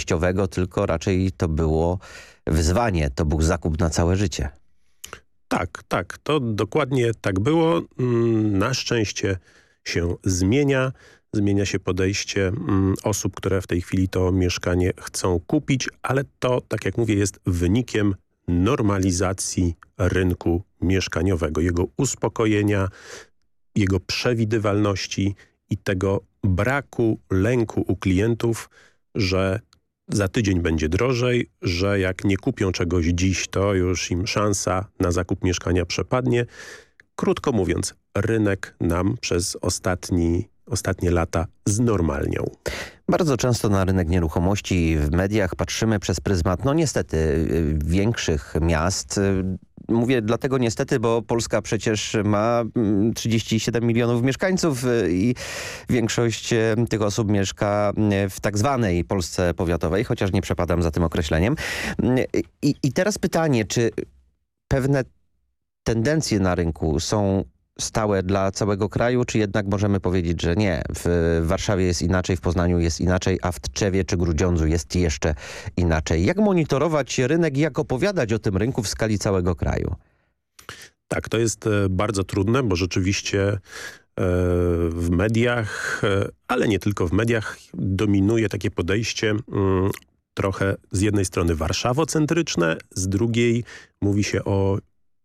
przejściowego, tylko raczej to było wyzwanie, to był zakup na całe życie. Tak, to dokładnie tak było. Na szczęście się zmienia. Zmienia się podejście osób, które w tej chwili to mieszkanie chcą kupić, ale to, tak jak mówię, jest wynikiem normalizacji rynku mieszkaniowego, jego uspokojenia, jego przewidywalności i tego braku lęku u klientów, że za tydzień będzie drożej, że jak nie kupią czegoś dziś, to już im szansa na zakup mieszkania przepadnie. Krótko mówiąc, rynek nam przez ostatnie lata znormalniał. Bardzo często na rynek nieruchomości w mediach patrzymy przez pryzmat, no niestety, większych miast. Mówię dlatego niestety, bo Polska przecież ma 37 milionów mieszkańców i większość tych osób mieszka w tak zwanej Polsce powiatowej, chociaż nie przepadam za tym określeniem. I teraz pytanie, czy pewne tendencje na rynku są stałe dla całego kraju, czy jednak możemy powiedzieć, że nie, w Warszawie jest inaczej, w Poznaniu jest inaczej, a w Tczewie czy Grudziądzu jest jeszcze inaczej? Jak monitorować rynek i jak opowiadać o tym rynku w skali całego kraju? Tak, to jest bardzo trudne, bo rzeczywiście w mediach, ale nie tylko w mediach, dominuje takie podejście trochę z jednej strony warszawocentryczne, z drugiej mówi się o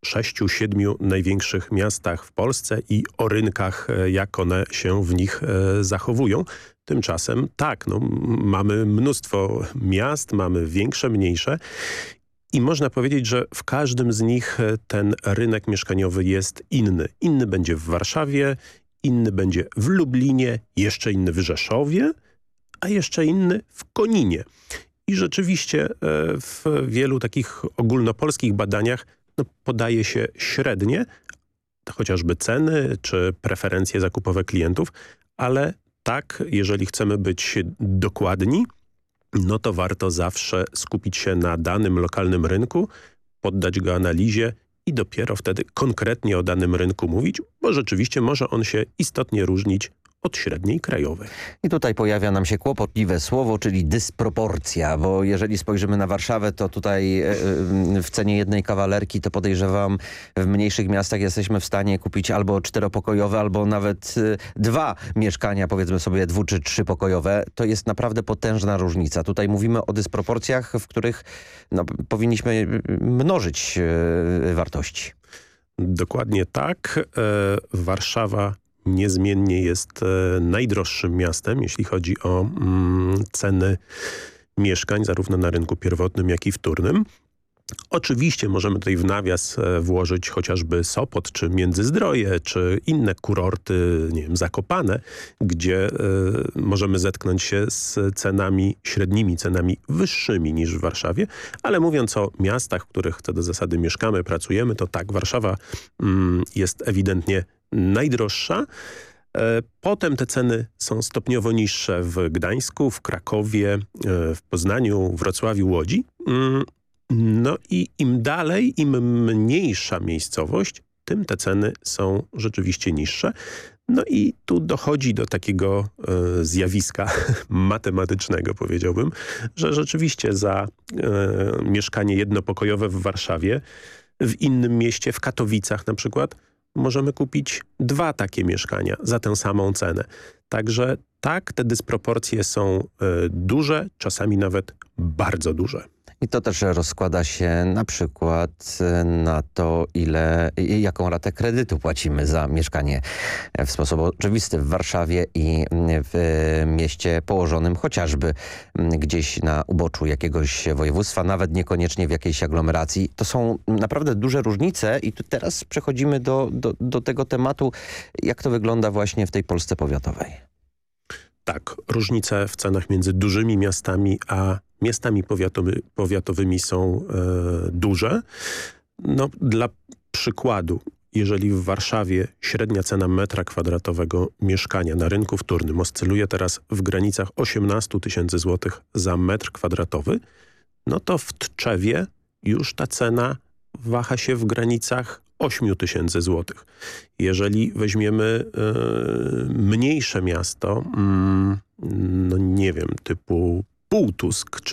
6-7 największych miastach w Polsce i o rynkach, jak one się w nich zachowują. Tymczasem tak, mamy mnóstwo miast, mamy większe, mniejsze i można powiedzieć, że w każdym z nich ten rynek mieszkaniowy jest inny. Inny będzie w Warszawie, inny będzie w Lublinie, jeszcze inny w Rzeszowie, a jeszcze inny w Koninie. I rzeczywiście w wielu takich ogólnopolskich badaniach podaje się średnie, chociażby ceny czy preferencje zakupowe klientów, ale tak, jeżeli chcemy być dokładni, no to warto zawsze skupić się na danym lokalnym rynku, poddać go analizie i dopiero wtedy konkretnie o danym rynku mówić, bo rzeczywiście może on się istotnie różnić od średniej krajowej. I tutaj pojawia nam się kłopotliwe słowo, czyli dysproporcja, bo jeżeli spojrzymy na Warszawę, to tutaj w cenie jednej kawalerki, to podejrzewam, w mniejszych miastach jesteśmy w stanie kupić albo 4-pokojowe, albo nawet 2 mieszkania, powiedzmy sobie 2- czy 3-pokojowe. To jest naprawdę potężna różnica. Tutaj mówimy o dysproporcjach, w których powinniśmy mnożyć wartości. Dokładnie tak. Warszawa niezmiennie jest najdroższym miastem, jeśli chodzi o ceny mieszkań, zarówno na rynku pierwotnym, jak i wtórnym. Oczywiście możemy tutaj w nawias włożyć chociażby Sopot, czy Międzyzdroje, czy inne kurorty, nie wiem, Zakopane, gdzie możemy zetknąć się z średnimi cenami wyższymi niż w Warszawie, ale mówiąc o miastach, w których co do zasady mieszkamy, pracujemy, to tak, Warszawa jest ewidentnie najdroższa. Potem te ceny są stopniowo niższe w Gdańsku, w Krakowie, w Poznaniu, Wrocławiu, Łodzi. No i im dalej, im mniejsza miejscowość, tym te ceny są rzeczywiście niższe. No i tu dochodzi do takiego zjawiska matematycznego, powiedziałbym, że rzeczywiście za mieszkanie jednopokojowe w Warszawie, w innym mieście, w Katowicach na przykład, możemy kupić 2 takie mieszkania za tę samą cenę. Także tak, te dysproporcje są duże, czasami nawet bardzo duże. I to też rozkłada się na przykład na to, jaką ratę kredytu płacimy za mieszkanie w sposób oczywisty w Warszawie i w mieście położonym chociażby gdzieś na uboczu jakiegoś województwa, nawet niekoniecznie w jakiejś aglomeracji. To są naprawdę duże różnice i tu teraz przechodzimy do tego tematu, jak to wygląda właśnie w tej Polsce powiatowej. Tak, różnice w cenach między dużymi miastami a miastami powiatowymi są duże. Dla przykładu, jeżeli w Warszawie średnia cena metra kwadratowego mieszkania na rynku wtórnym oscyluje teraz w granicach 18 000 złotych za metr kwadratowy, no to w Tczewie już ta cena waha się w granicach 8 000 złotych. Jeżeli weźmiemy mniejsze miasto, nie wiem, typu Półtusk